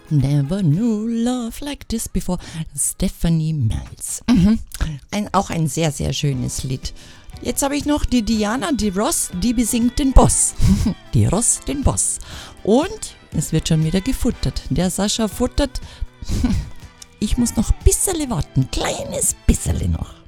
Never knew love like this before. Stephanie Miles. Auch ein sehr, sehr schönes Lied. Jetzt habe ich noch die Diana, die Ross, die besingt den Boss. Die Ross, den Boss. Und es wird schon wieder gefuttert. Der Sascha futtert. Ich muss noch ein bisschen warten. Kleines bisschen noch.